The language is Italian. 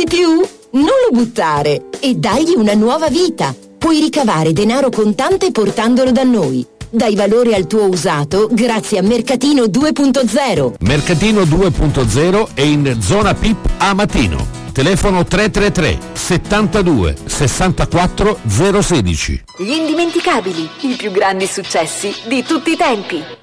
usi più? Non lo buttare e dagli una nuova vita. Puoi ricavare denaro contante portandolo da noi. Dai valore al tuo usato grazie a Mercatino 2.0. Mercatino 2.0 è in zona PIP a Matino. Telefono 333 72 64 016. Gli indimenticabili, i più grandi successi di tutti i tempi.